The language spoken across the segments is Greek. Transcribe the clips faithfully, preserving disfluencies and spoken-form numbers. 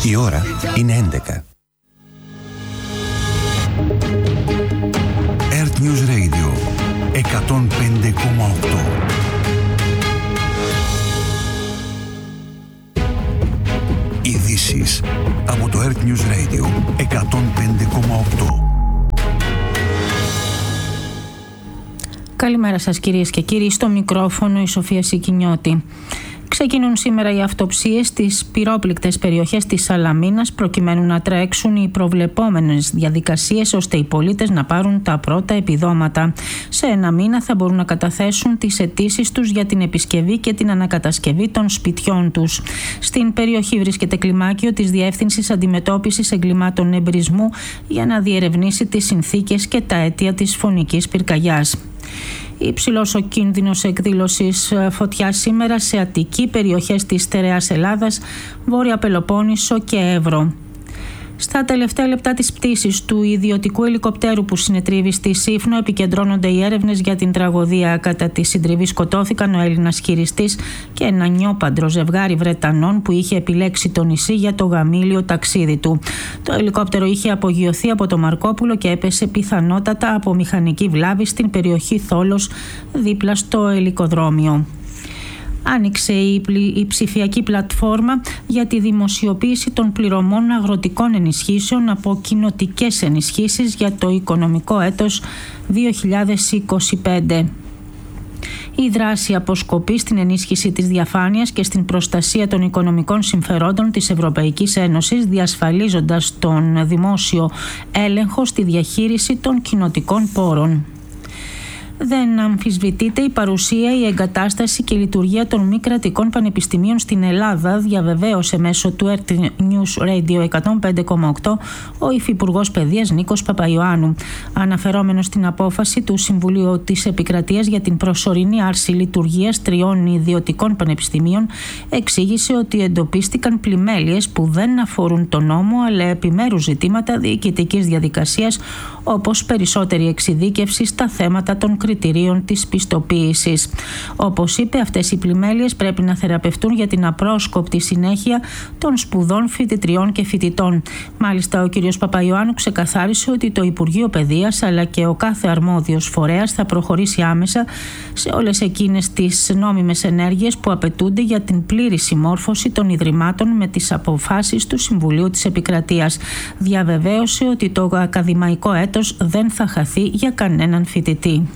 Η ώρα είναι έντεκα. Earth News Radio εκατόν πέντε κόμμα οκτώ. Ειδήσεις από το Earth News Radio εκατόν πέντε κόμμα οκτώ. Καλημέρα σας κυρίες και κύριοι, στο μικρόφωνο η Σοφία Σικινιώτη. Ξεκινούν σήμερα οι αυτοψίες στις πυρόπληκτες περιοχές της Σαλαμίνας προκειμένου να τρέξουν οι προβλεπόμενες διαδικασίες ώστε οι πολίτες να πάρουν τα πρώτα επιδόματα. Σε ένα μήνα θα μπορούν να καταθέσουν τις αιτήσεις τους για την επισκευή και την ανακατασκευή των σπιτιών τους. Στην περιοχή βρίσκεται κλιμάκιο της Διεύθυνσης Αντιμετώπισης Εγκλημάτων Εμπρισμού για να διερευνήσει τις συνθήκες και τα αίτια της φωνικής πυρκαγιάς. Υψηλός ο κίνδυνος εκδήλωσης φωτιάς σήμερα σε Αττική, περιοχές της στερεάς Ελλάδας, Βόρεια Πελοπόννησο και Εύρο. Στα τελευταία λεπτά της πτήσης του ιδιωτικού ελικοπτέρου που συνετρίβει στη Σύφνο επικεντρώνονται οι έρευνες για την τραγωδία. Κατά τη συντριβή σκοτώθηκαν ο Έλληνας χειριστής και ένα νιόπαντρο ζευγάρι Βρετανών που είχε επιλέξει το νησί για το γαμήλιο ταξίδι του. Το ελικόπτερο είχε απογειωθεί από το Μαρκόπουλο και έπεσε πιθανότατα από μηχανική βλάβη στην περιοχή Θόλος δίπλα στο ελικοδρόμιο. Άνοιξε η, η ψηφιακή πλατφόρμα για τη δημοσιοποίηση των πληρωμών αγροτικών ενισχύσεων από κοινοτικές ενισχύσεις για το οικονομικό έτος δύο χιλιάδες είκοσι πέντε. Η δράση αποσκοπεί στην ενίσχυση της διαφάνειας και στην προστασία των οικονομικών συμφερόντων της Ευρωπαϊκής Ένωσης, διασφαλίζοντας τον δημόσιο έλεγχο στη διαχείριση των κοινοτικών πόρων. Δεν αμφισβητείται η παρουσία, η εγκατάσταση και η λειτουργία των μη κρατικών πανεπιστημίων στην Ελλάδα, διαβεβαίωσε μέσω του Earth News Radio εκατόν πέντε κόμμα οκτώ ο Υφυπουργός Παιδείας Νίκος Παπαϊωάννου. Αναφερόμενος στην απόφαση του Συμβουλίου της Επικρατείας για την προσωρινή άρση λειτουργίας τριών ιδιωτικών πανεπιστημίων, εξήγησε ότι εντοπίστηκαν πλημέλειες που δεν αφορούν τον νόμο αλλά επιμέρους ζητήματα διοικητικής διαδικασίας, όπως περισσότερη εξειδίκευση στα θέματα των κριτηρίων της πιστοποίησης. Όπως είπε, αυτές οι πλημέλειες πρέπει να θεραπευτούν για την απρόσκοπτη συνέχεια των σπουδών φοιτητριών και φοιτητών. Μάλιστα, ο κ. Παπαϊωάννου ξεκαθάρισε ότι το Υπουργείο Παιδείας αλλά και ο κάθε αρμόδιος φορέας θα προχωρήσει άμεσα σε όλες εκείνες τις νόμιμες ενέργειες που απαιτούνται για την πλήρη συμμόρφωση των Ιδρυμάτων με τις αποφάσεις του Συμβουλίου της Επικρατείας. Διαβεβαίωσε ότι το ακαδημαϊκό έτος δεν θα χαθεί για κανέναν φοιτητή.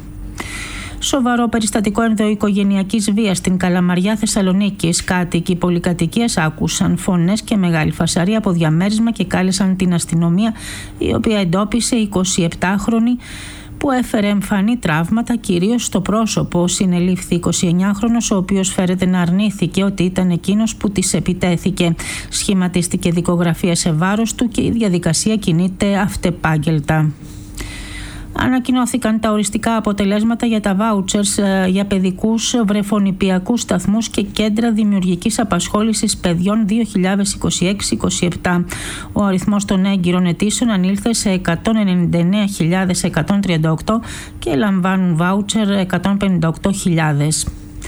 Σοβαρό περιστατικό ενδοοικογενειακής βίας στην Καλαμαριά Θεσσαλονίκης. Κάτοικοι πολυκατοικίας άκουσαν φωνές και μεγάλη φασαρία από διαμέρισμα και κάλεσαν την αστυνομία, η οποία εντόπισε εικοσιεπτάχρονη που έφερε εμφανή τραύματα κυρίως στο πρόσωπο. Συνελήφθη εικοσιεννιάχρονος, ο οποίος φέρεται να αρνήθηκε ότι ήταν εκείνος που της επιτέθηκε. Σχηματίστηκε δικογραφία σε βάρος του και η διαδικασία κινείται αυτεπάγγελτα. Ανακοινώθηκαν τα οριστικά αποτελέσματα για τα βάουτσερς για παιδικούς βρεφονηπιακούς σταθμούς και κέντρα δημιουργικής απασχόλησης παιδιών δύο χιλιάδες είκοσι έξι είκοσι επτά. Ο αριθμός των έγκυρων αιτήσεων ανήλθε σε εκατόν ενενήντα εννέα χιλιάδες εκατόν τριάντα οκτώ και λαμβάνουν βάουτσερ εκατόν πενήντα οκτώ χιλιάδες.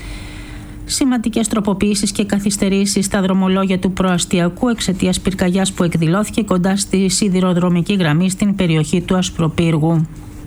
Σημαντικές τροποποιήσεις και καθυστερήσεις στα δρομολόγια του προαστιακού εξαιτίας πυρκαγιάς που εκδηλώθηκε κοντά στη σιδηροδρομική γραμμή στην περιοχή του Ασπροπύργου.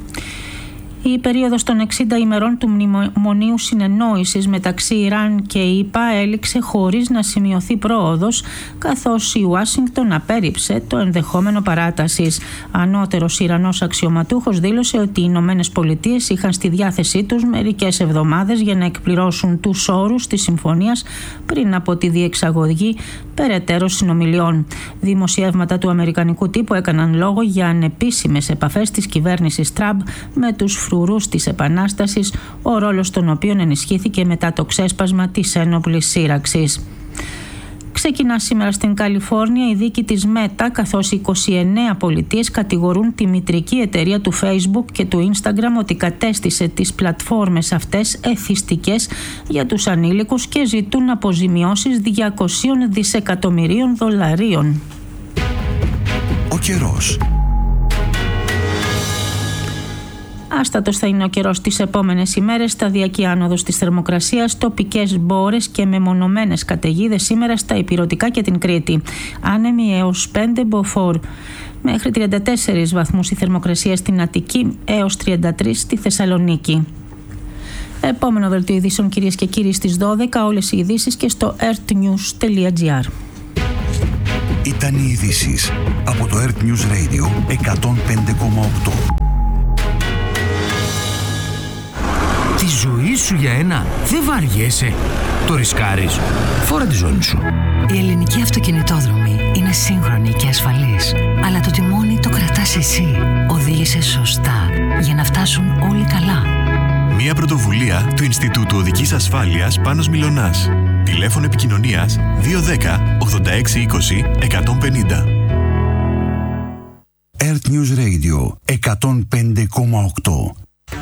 Η περίοδος των εξήντα ημερών του μνημονίου συνεννόησης μεταξύ Ιράν και ΗΠΑ έληξε χωρίς να σημειωθεί πρόοδος, καθώς η Ουάσιγκτον απέρριψε το ενδεχόμενο παράτασης. Ανώτερος Ιρανός αξιωματούχος δήλωσε ότι οι Ηνωμένες Πολιτείες είχαν στη διάθεσή τους μερικές εβδομάδες για να εκπληρώσουν τους όρους της συμφωνίας πριν από τη διεξαγωγή περαιτέρω συνομιλιών. Δημοσιεύματα του αμερικανικού τύπου έκαναν λόγο για ανεπίσημες επαφές της κυβέρνησης Τραμπ με τους φρουρούς της Επανάστασης, ο ρόλος των οποίων ενισχύθηκε μετά το ξέσπασμα της ένοπλης σύραξης. Ξεκινά σήμερα στην Καλιφόρνια η δίκη της Μέτα, καθώς είκοσι εννέα πολιτείες κατηγορούν τη μητρική εταιρεία του Facebook και του Instagram ότι κατέστησε τις πλατφόρμες αυτές εθιστικές για τους ανήλικους και ζητούν αποζημιώσεις διακόσια δισεκατομμυρίων δολαρίων. Ο καιρός. Άστατος θα είναι ο καιρός τις επόμενες ημέρες, σταδιακή άνοδος της θερμοκρασίας, τοπικές μπόρες και μεμονωμένες καταιγίδες σήμερα στα Ηπειρωτικά και την Κρήτη. Άνεμοι έως πέντε μποφόρ. Μέχρι τριάντα τέσσερις βαθμούς η θερμοκρασία στην Αττική, έως τριάντα τρεις στη Θεσσαλονίκη. Επόμενο δελτίο ειδήσεων, κυρίες και κύριοι, στις δώδεκα. Όλες οι ειδήσεις και στο earthnews τελεία gr. Ήταν οι ειδήσεις από το Earth News Radio εκατόν πέντε κόμμα οκτώ. Τη ζωή σου για ένα δεν βαριέσαι. Το ρισκάρεις. Φόρα τη ζώνη σου. Η ελληνική αυτοκινητόδρομη είναι σύγχρονη και ασφαλής. Αλλά το τιμόνι το κρατάς εσύ. Οδήγησε σωστά για να φτάσουν όλοι καλά. Μια πρωτοβουλία του Ινστιτούτου Οδικής Ασφάλειας Πάνος Μιλωνάς. Τηλέφωνο επικοινωνίας δύο ένα μηδέν ογδόντα έξι είκοσι εκατόν πενήντα. Earth News Radio εκατόν πέντε κόμμα οκτώ.